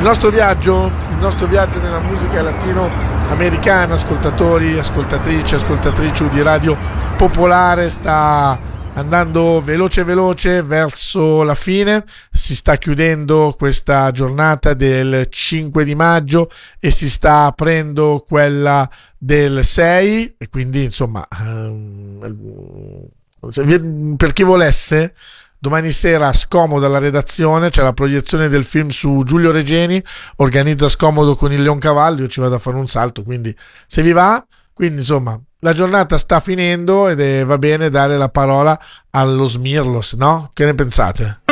il nostro viaggio nella musica latinoamericana, ascoltatori, ascoltatrici di Radio Popolare, sta andando veloce verso la fine. Si sta chiudendo questa giornata del 5 di maggio e si sta aprendo quella del 6, e quindi insomma per chi volesse, domani sera a Scomodo alla redazione c'è la proiezione del film su Giulio Regeni, organizza Scomodo con il Leoncavallo, io ci vado a fare un salto, quindi se vi va. Quindi insomma la giornata sta finendo ed va bene dare la parola allo Smirlos, no? Che ne pensate?